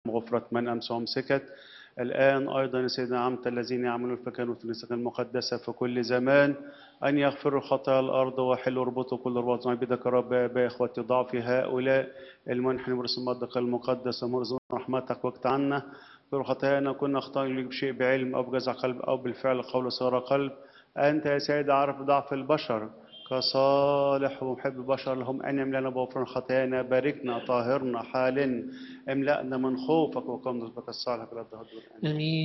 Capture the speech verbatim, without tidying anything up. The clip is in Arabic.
غفرة من أمسهم سكت. الآن أيضا يا سيدنا عمت الذين يعملون فكانوا في النسك المقدسة في كل زمان أن يغفروا خطايا الأرض وحلوا ربطوا كل رباط بيدك يا رب يا إخوتي ضعفي هؤلاء المنحني برسم مصدق المقدس ومرزون رحمتك وقت عنا في خطايانا كنا أخطأنا بشيء بعلم أو بجزع قلب أو بالفعل قول صغر قلب. أنت يا سيد عارف ضعف البشر كصالح ومحب البشر لهم أن يملأنا بغفران خطايانا باركنا طاهرنا حالنا املأنا من خوفك وقم نسبك الصالح بلا الدهر. آمين.